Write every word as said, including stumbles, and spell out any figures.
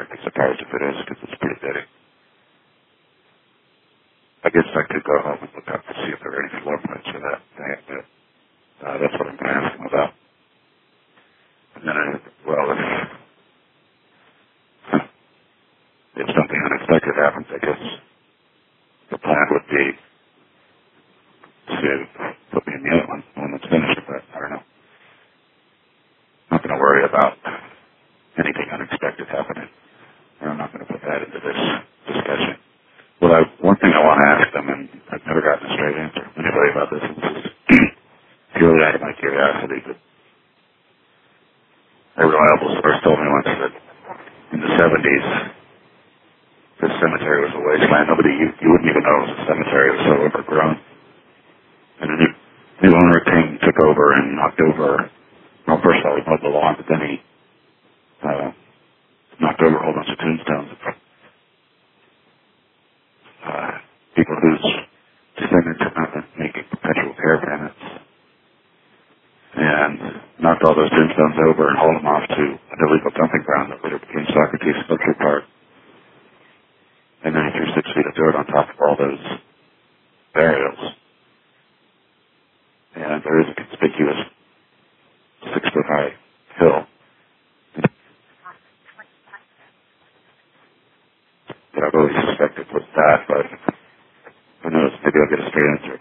I'd be surprised if it is, because it's pretty big. I guess I could go home and look up to see if there are any floor plans for that thing, but uh, that's what I'm going to ask him about. And then, I, well, if, if something unexpected happens, I guess the plan would be to put me in the other one when it's finished, but I don't know. I'm not going to worry about anything unexpected happening. I'm not going to put that into this discussion. Well, I, one thing I want to ask them, and I've never gotten a straight answer from anybody about this, and this is purely out of my curiosity, but a reliable source told me once that in the seventies, this cemetery was a wasteland. Nobody, you, you wouldn't even know it was a cemetery. It was so overgrown. And a new, new owner came, took over, and knocked over, well, first of all, he mowed the lawn, but then he uh, knocked over a whole bunch of tombstones. Uh, people whose descendants have not been making perpetual caravans, and knocked all those tombstones over and hauled them off to an illegal dumping ground that later became Socrates Sculpture Park. And then he threw six feet of dirt on top of all those burials. And there is a conspicuous six-foot-high hill that I've always suspected was that, but who knows, maybe I'll get a straight answer